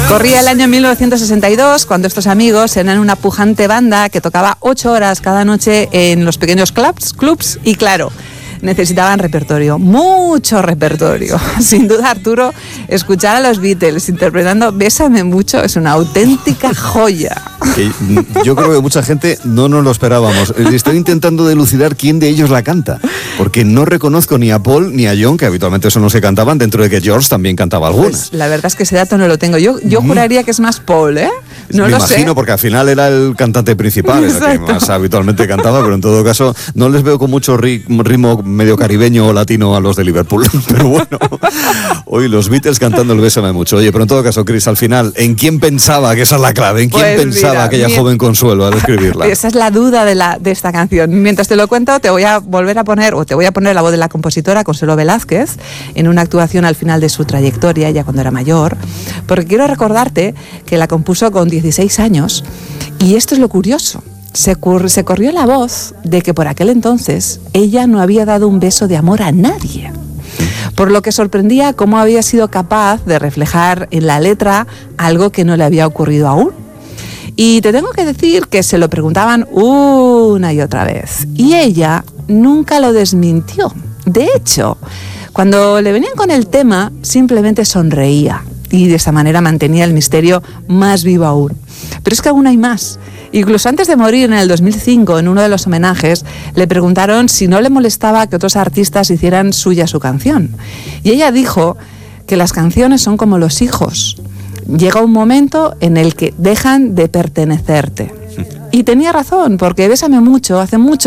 Corría el año 1962 cuando estos amigos eran una pujante banda que tocaba 8 horas cada noche en los pequeños clubs y claro, necesitaban repertorio, mucho repertorio. Sin duda, Arturo, escuchar a los Beatles interpretando Bésame mucho es una auténtica joya. Yo creo que mucha gente no nos lo esperábamos. Estoy intentando dilucidar quién de ellos la canta, porque no reconozco ni a Paul ni a John, que habitualmente eso no se cantaban, dentro de que George también cantaba algunas. Pues la verdad es que ese dato no lo tengo. Yo juraría que es más Paul, ¿eh? No Me lo imagino, sé. porque al final era el cantante principal, el que más habitualmente cantaba, pero en todo caso no les veo con mucho ritmo medio caribeño o latino a los de Liverpool. Pero bueno, hoy los Beatles cantando el Bésame mucho. Oye, pero en todo caso, Chris, al final, ¿en quién pensaba, que esa es la clave, en quién Pues pensaba mira, aquella joven Consuelo al escribirla? Esa es la duda de esta canción. Mientras te lo cuento, te voy a poner la voz de la compositora Consuelo Velázquez en una actuación al final de su trayectoria, ya cuando era mayor, porque quiero recordarte que la compuso con 16 años y esto es lo curioso. Se corrió la voz de que por aquel entonces ella no había dado un beso de amor a nadie, por lo que sorprendía cómo había sido capaz de reflejar en la letra algo que no le había ocurrido aún. Y te tengo que decir que se lo preguntaban una y otra vez y ella nunca lo desmintió. De hecho, cuando le venían con el tema, simplemente sonreía y de esa manera mantenía el misterio más vivo aún. Pero es que aún hay más. Incluso antes de morir en el 2005, en uno de los homenajes, le preguntaron si no le molestaba que otros artistas hicieran suya su canción. Y ella dijo que las canciones son como los hijos. Llega un momento en el que dejan de pertenecerte. Y tenía razón, porque Bésame mucho hace mucho